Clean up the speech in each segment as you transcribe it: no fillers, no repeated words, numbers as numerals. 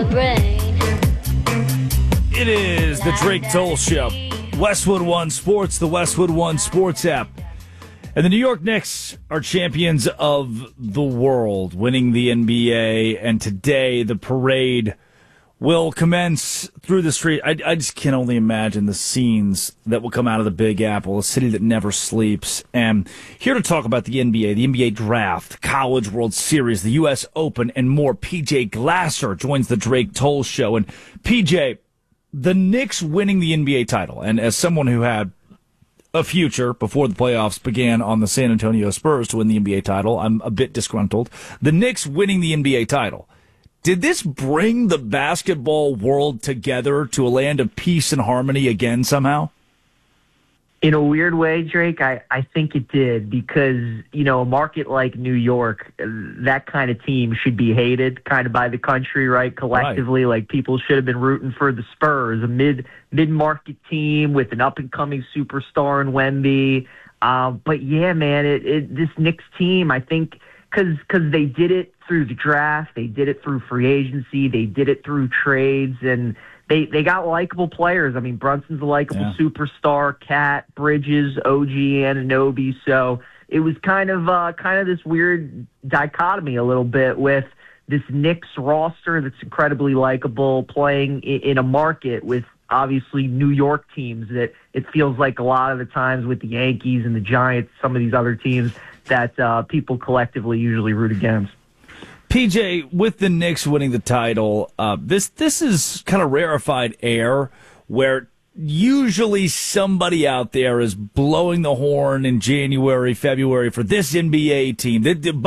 It is the Drake Toll Show. Westwood One Sports, the Westwood One Sports app. And the New York Knicks are champions of the world, winning the NBA. And today, the parade will commence through the street. I just can only imagine the scenes that will come out of the Big Apple, a city that never sleeps. And here to talk about the NBA draft, College World Series, the U.S. Open, and more, PJ Glasser joins the Drake Toll Show. And PJ, the Knicks winning the NBA title, and as someone who had a future before the playoffs began on the San Antonio Spurs to win the NBA title, I'm a bit disgruntled. The Knicks winning the NBA title. Did this bring the basketball world together to a land of peace and harmony again somehow? In a weird way, Drake, I think it did because, you know, a market like New York, that kind of team should be hated kind of by the country, right? Collectively, Like people should have been rooting for the Spurs, a mid-market team with an up-and-coming superstar in Wemby. But yeah, man, this Knicks team, I think, because they did it through the draft, they did it through free agency, they did it through trades, and They got likable players. I mean, Brunson's a likable superstar. Cat, Bridges, OG, Anunoby. So it was kind of this weird dichotomy a little bit with this Knicks roster that's incredibly likable playing in a market with obviously New York teams that it feels like a lot of the times with the Yankees and the Giants, some of these other teams that people collectively usually root against. PJ, with the Knicks winning the title, this is kind of rarefied air where usually somebody out there is blowing the horn in January, February for this NBA team.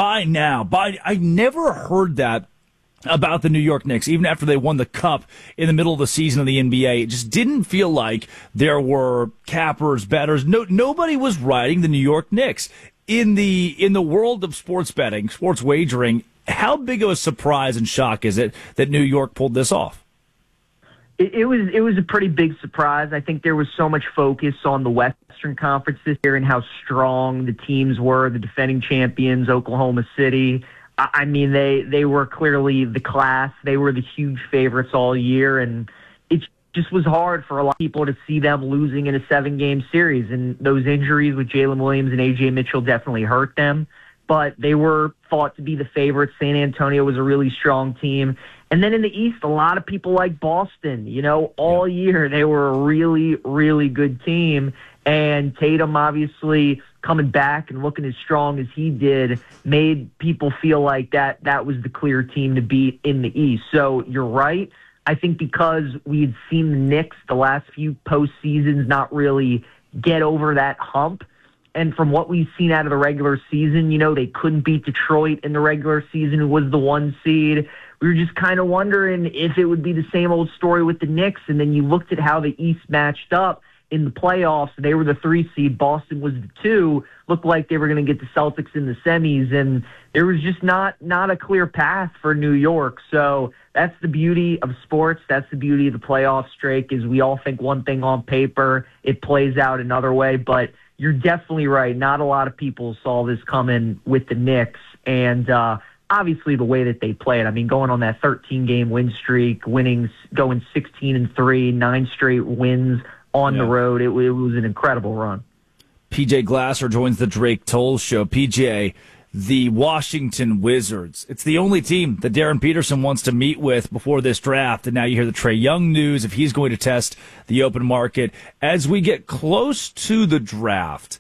I never heard that about the New York Knicks, even after they won the cup in the middle of the season of the NBA. It just didn't feel like there were cappers, bettors. Nobody was riding the New York Knicks. In the world of sports betting, sports wagering, how big of a surprise and shock is it that New York pulled this off? It was a pretty big surprise. I think there was so much focus on the Western Conference this year and how strong the teams were, the defending champions, Oklahoma City. I mean, they were clearly the class. They were the huge favorites all year, and it just was hard for a lot of people to see them losing in a 7-game series. And those injuries with Jalen Williams and A.J. Mitchell definitely hurt them. But they were thought to be the favorites. San Antonio was a really strong team. And then in the East, a lot of people like Boston. You know, all year they were a really, really good team. And Tatum obviously coming back and looking as strong as he did made people feel like that was the clear team to beat in the East. So you're right. I think because we had seen the Knicks the last few postseasons not really get over that hump, and from what we've seen out of the regular season, you know, they couldn't beat Detroit in the regular season, who was the 1 seed. We were just kind of wondering if it would be the same old story with the Knicks. And then you looked at how the East matched up in the playoffs. They were the 3 seed. Boston was the 2. Looked like they were going to get the Celtics in the semis. And there was just not a clear path for New York. So that's the beauty of sports. That's the beauty of the playoff streak, is we all think one thing on paper. It plays out another way. But you're definitely right. Not a lot of people saw this coming with the Knicks. And obviously the way that they played. I mean, going on that 13-game win streak, going 16-3, 9 straight wins on the road. It was an incredible run. PJ Glasser joins the Drake Toll Show. PJ, the Washington Wizards. It's the only team that Darren Peterson wants to meet with before this draft. And now you hear the Trae Young news, if he's going to test the open market. As we get close to the draft,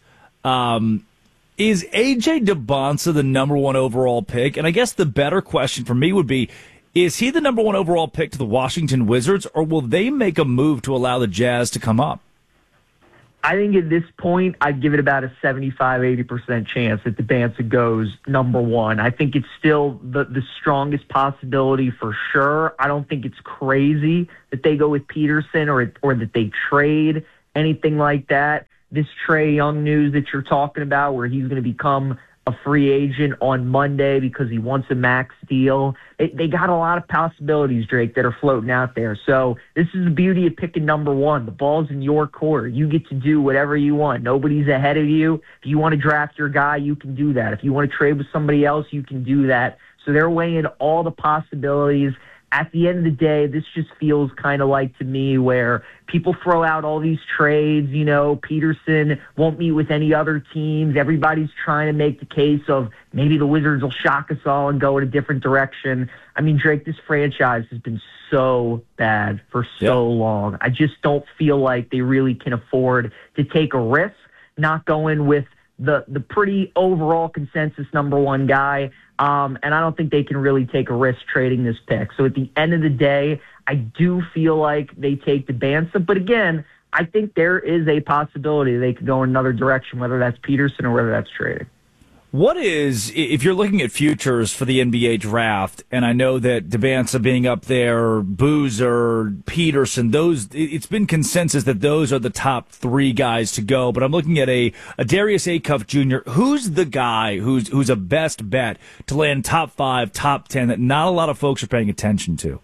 is A.J. Debonsa the number 1 overall pick? And I guess the better question for me would be, is he the number 1 overall pick to the Washington Wizards, or will they make a move to allow the Jazz to come up? I think at this point, I'd give it about a 75-80% chance that Debonsa goes number 1. I think it's still the strongest possibility for sure. I don't think it's crazy that they go with Peterson or that they trade anything like that. This Trae Young news that you're talking about, where he's going to become a free agent on Monday because he wants a max deal. They got a lot of possibilities, Drake, that are floating out there. So this is the beauty of picking number 1. The ball's in your court. You get to do whatever you want. Nobody's ahead of you. If you want to draft your guy, you can do that. If you want to trade with somebody else, you can do that. So they're weighing all the possibilities. at the end of the day, this just feels kind of like to me where people throw out all these trades. Peterson won't meet with any other teams. Everybody's trying to make the case of maybe the Wizards will shock us all and go in a different direction. I mean, Drake, this franchise has been so bad for so long. I just don't feel like they really can afford to take a risk, not going with the pretty overall consensus number one guy. And I don't think they can really take a risk trading this pick. So at the end of the day, I do feel like they take Dembinsa. But again, I think there is a possibility they could go in another direction, whether that's Peterson or whether that's trading. What is, if you're looking at futures for the NBA draft, and I know that Dembinsa being up there, Boozer, Peterson, it's been consensus that those are the top three guys to go, but I'm looking at a Darius Acuff Jr. Who's the guy who's a best bet to land top 5, top 10 that not a lot of folks are paying attention to?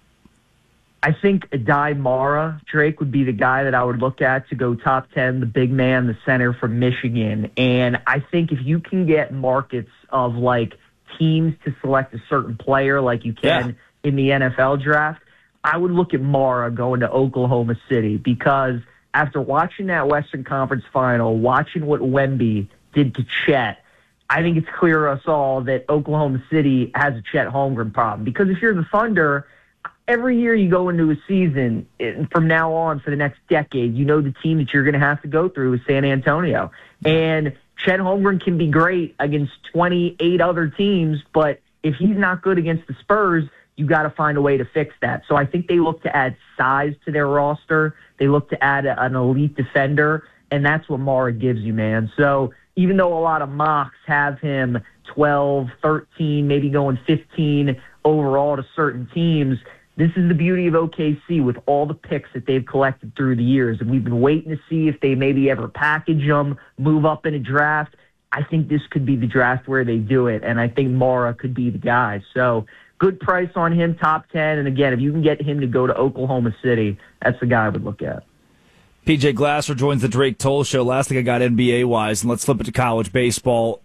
I think Adai Mara, Drake, would be the guy that I would look at to go top 10, the big man, the center from Michigan. And I think if you can get markets of, teams to select a certain player like you can in the NFL draft, I would look at Mara going to Oklahoma City because after watching that Western Conference final, watching what Wemby did to Chet, I think it's clear to us all that Oklahoma City has a Chet Holmgren problem. Because if you're the Thunder, every year you go into a season, from now on for the next decade, the team that you're going to have to go through is San Antonio. And Chet Holmgren can be great against 28 other teams, but if he's not good against the Spurs, you got to find a way to fix that. So I think they look to add size to their roster. They look to add an elite defender, and that's what Mara gives you, man. So even though a lot of mocks have him 12, 13, maybe going 15 overall to certain teams, this is the beauty of OKC with all the picks that they've collected through the years. And we've been waiting to see if they maybe ever package them, move up in a draft. I think this could be the draft where they do it, and I think Mara could be the guy. So good price on him, top 10. And again, if you can get him to go to Oklahoma City, that's the guy I would look at. PJ Glasser joins the Drake Toll Show. Last thing I got NBA-wise, and let's flip it to college baseball.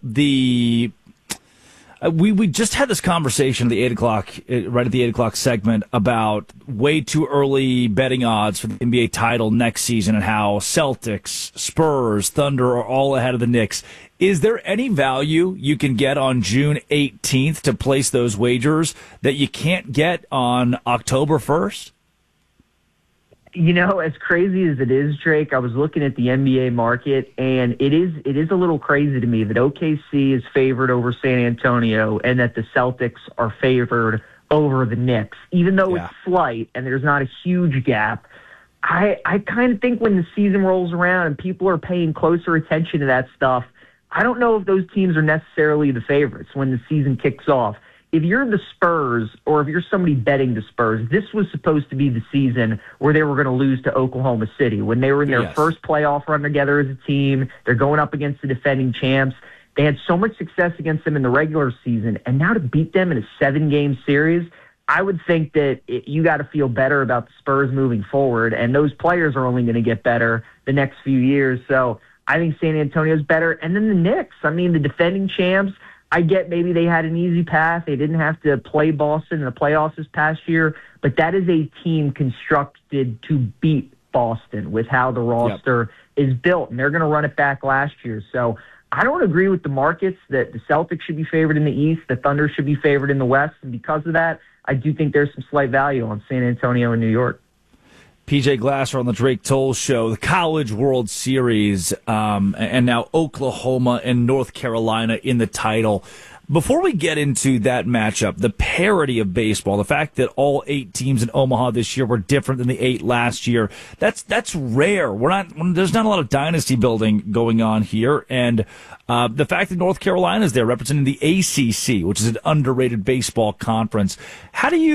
We just had this conversation at the 8 o'clock, right at the 8 o'clock segment about way too early betting odds for the NBA title next season and how Celtics, Spurs, Thunder are all ahead of the Knicks. Is there any value you can get on June 18th to place those wagers that you can't get on October 1st? As crazy as it is, Drake, I was looking at the NBA market, and it is a little crazy to me that OKC is favored over San Antonio and that the Celtics are favored over the Knicks. Even though it's slight and there's not a huge gap, I kind of think when the season rolls around and people are paying closer attention to that stuff, I don't know if those teams are necessarily the favorites when the season kicks off. If you're the Spurs or if you're somebody betting the Spurs, this was supposed to be the season where they were going to lose to Oklahoma City. When they were in their first playoff run together as a team, they're going up against the defending champs. They had so much success against them in the regular season, and now to beat them in a 7-game series, I would think that you got to feel better about the Spurs moving forward, and those players are only going to get better the next few years. So I think San Antonio's better. And then the Knicks, I mean, the defending champs, I get maybe they had an easy path. They didn't have to play Boston in the playoffs this past year, but that is a team constructed to beat Boston with how the roster is built, and they're going to run it back last year. So I don't agree with the markets that the Celtics should be favored in the East, the Thunder should be favored in the West, and because of that, I do think there's some slight value on San Antonio and New York. PJ Glasser on the Drake Toll Show, the College World Series, and now Oklahoma and North Carolina in the title. Before we get into that matchup, the parity of baseball, the fact that all 8 teams in Omaha this year were different than the 8 last year, that's rare. There's not a lot of dynasty building going on here, and the fact that North Carolina is there representing the ACC, which is an underrated baseball conference. What do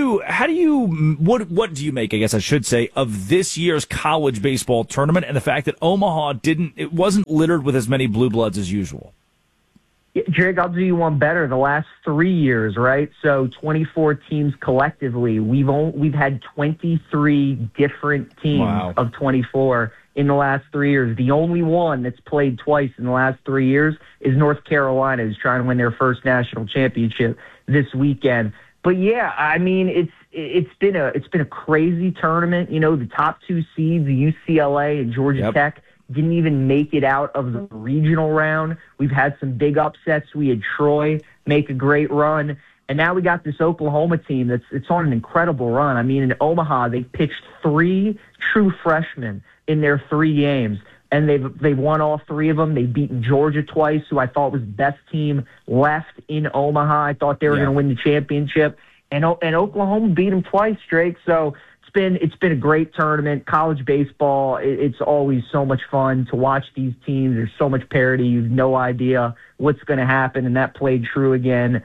you make, I guess I should say, of this year's college baseball tournament and the fact that Omaha wasn't littered with as many blue bloods as usual? Jake, I'll do you one better. The last 3 years, right? So 24 teams collectively. We've had 23 different teams of 24 in the last 3 years. The only one that's played twice in the last 3 years is North Carolina, who's trying to win their first national championship this weekend. But yeah, I mean, it's been a crazy tournament. You know, the top two seeds, UCLA and Georgia Tech, didn't even make it out of the regional round. We've had some big upsets. We had Troy make a great run. And now we got this Oklahoma team it's on an incredible run. I mean, in Omaha, they pitched 3 true freshmen in their 3 games, and they've won all 3 of them. They've beaten Georgia twice, who I thought was the best team left in Omaha. I thought they were going to win the championship, and Oklahoma beat them twice, Drake. So it's been a great tournament. College baseball, it's always so much fun to watch these teams. There's so much parity. You have no idea what's going to happen, and that played true again.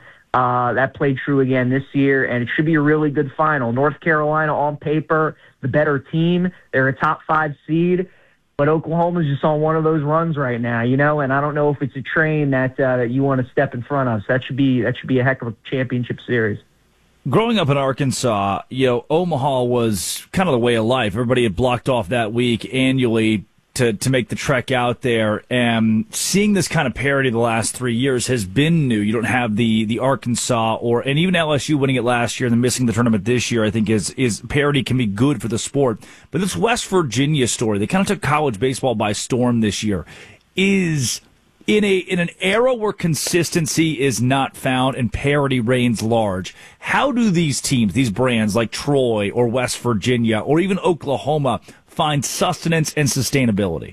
This year, and it should be a really good final. North Carolina, on paper, the better team. They're a top 5 seed, but Oklahoma's just on one of those runs right now, you know. And I don't know if it's a train that you want to step in front of. So that should be a heck of a championship series. Growing up in Arkansas, you know, Omaha was kind of the way of life. Everybody had blocked off that week annually to make the trek out there, and seeing this kind of parity the last 3 years has been new. You don't have the Arkansas and even LSU winning it last year and then missing the tournament this year. I think is parity can be good for the sport. But this West Virginia story, they kind of took college baseball by storm this year, is in an era where consistency is not found and parity reigns large. How do these teams, these brands like Troy or West Virginia or even Oklahoma, find sustenance and sustainability?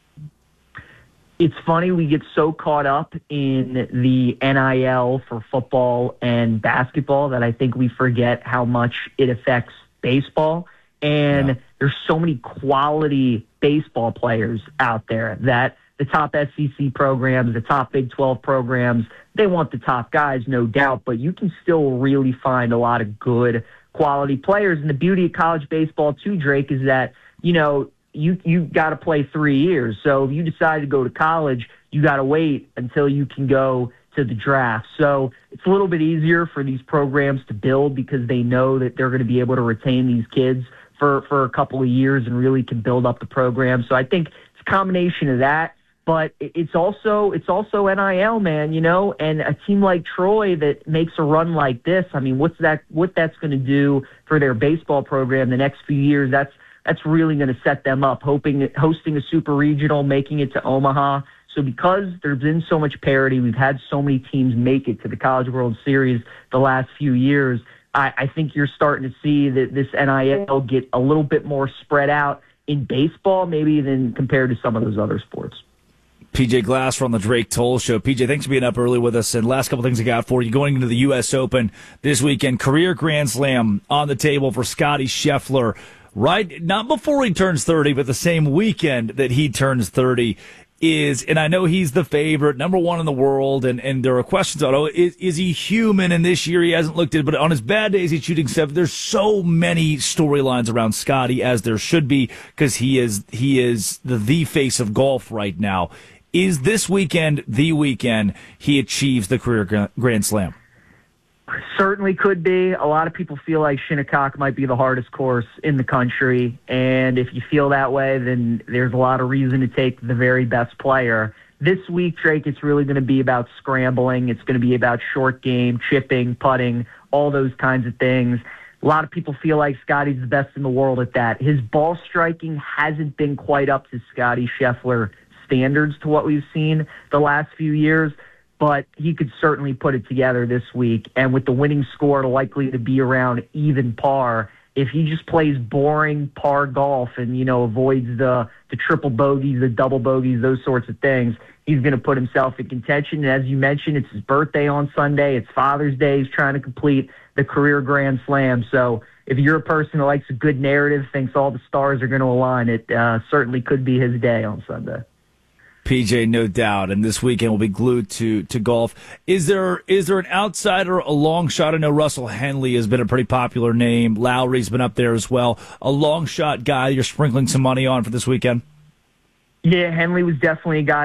It's funny, we get so caught up in the NIL for football and basketball that I think we forget how much it affects baseball. And there's so many quality baseball players out there that the top SEC programs, the top Big 12 programs, they want the top guys, no doubt, but you can still really find a lot of good quality players. And the beauty of college baseball too, Drake, is that you know, you got to play 3 years. So if you decide to go to college, you got to wait until you can go to the draft. So it's a little bit easier for these programs to build because they know that they're going to be able to retain these kids for a couple of years and really can build up the program. So I think it's a combination of that, but it's also NIL, man, you know, and a team like Troy that makes a run like this. I mean, what that's going to do for their baseball program the next few years, that's really going to set them up, hosting a super regional, making it to Omaha. So because there's been so much parity, we've had so many teams make it to the College World Series the last few years, I think you're starting to see that this NIL get a little bit more spread out in baseball maybe than compared to some of those other sports. PJ Glasser on the Drake Toll Show. PJ, thanks for being up early with us. And last couple things I got for you. Going into the U.S. Open this weekend, career Grand Slam on the table for Scottie Scheffler. Right, not before he turns 30, but the same weekend that he turns 30 and I know he's the favorite, number 1 in the world, and there are questions on, is he human? And this year he hasn't looked at, but on his bad days he's shooting 7. There's so many storylines around Scottie, as there should be, because he is the face of golf right now. Is this weekend the weekend he achieves the career Grand Slam? Certainly could be. A lot of people feel like Shinnecock might be the hardest course in the country, and if you feel that way, then there's a lot of reason to take the very best player. This week, Drake, it's really going to be about scrambling. It's going to be about short game, chipping, putting, all those kinds of things. A lot of people feel like Scottie's the best in the world at that. His ball striking hasn't been quite up to Scottie Scheffler standards to what we've seen the last few years, but he could certainly put it together this week. And with the winning score likely to be around even par, if he just plays boring par golf and, you know, avoids the triple bogeys, the double bogeys, those sorts of things, he's going to put himself in contention. And as you mentioned, it's his birthday on Sunday. It's Father's Day. He's trying to complete the career Grand Slam. So if you're a person who likes a good narrative, thinks all the stars are going to align, it certainly could be his day on Sunday. PJ, no doubt, and this weekend will be glued to golf. Is there an outsider, a long shot? I know Russell Henley has been a pretty popular name. Lowry's been up there as well. A long shot guy you're sprinkling some money on for this weekend? Yeah, Henley was definitely a guy